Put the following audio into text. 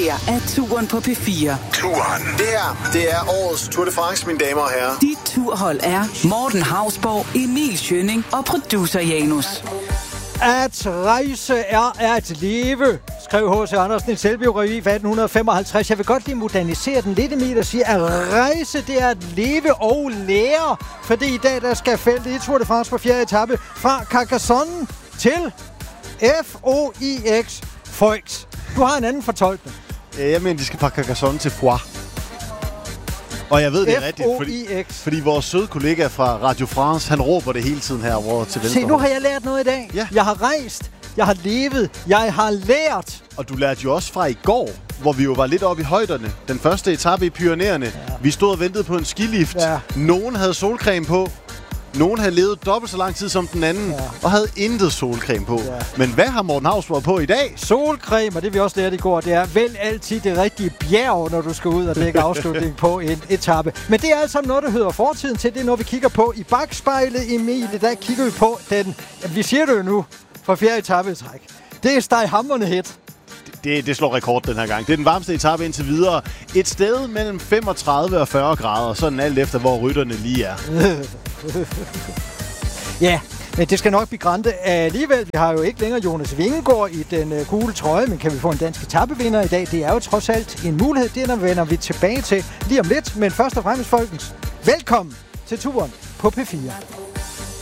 her er Touren på P4. Touren. Det er årets Tour de France, mine damer og herrer. Dit turhold er Morten Hausborg, Emil Schønning og producer Janus. At rejse er at leve, skrev H.C. Andersen i selvbiografi fra 1855. Jeg vil godt lige modernisere den lidt, Emil, og sige, at rejse, det er at leve og lære. Fordi i dag, der skal feltet i Tour de France på 4. etape fra Carcassonne til F-O-I-X, Foix. Du har en anden fortolkning. Jeg mener, de skal fra Carcassonne til Foix. Og jeg ved det er rigtigt, fordi vores søde kollega fra Radio France, han råber det hele tiden herovre til venstre. Se, nu har jeg lært noget i dag. Ja. Jeg har rejst, jeg har levet, jeg har lært. Og du lærte jo også fra i går, hvor vi jo var lidt oppe i højderne. Den første etape i Pyrenæerne. Ja. Vi stod og ventede på en skilift. Ja. Nogen havde solcreme på. Nogen havde levet dobbelt så lang tid som den anden, og havde intet solcreme på. Ja. Men hvad har Morten Hausborg på i dag? Solcreme, og det vi også lærte i går, det er vel altid det rigtige bjerg, når du skal ud og lægge afslutning på en etape. Men det er altså noget, der hører fortiden til. Det er noget, vi kigger på i bagspejlet, Emil. Der kigger vi på den, vi siger det jo nu, for 4. etape i træk. Det er stejhamrende hit. Det slår rekord den her gang. Det er den varmeste etape indtil videre. Et sted mellem 35 og 40 grader, sådan alt efter, hvor rytterne lige er. Ja, men det skal nok blive grænte alligevel. Vi har jo ikke længere Jonas Vingegaard i den gule trøje, men kan vi få en dansk etapevinder i dag? Det er jo trods alt en mulighed. Det vender vi tilbage til lige om lidt. Men først og fremmest, folkens, velkommen til Touren på P4.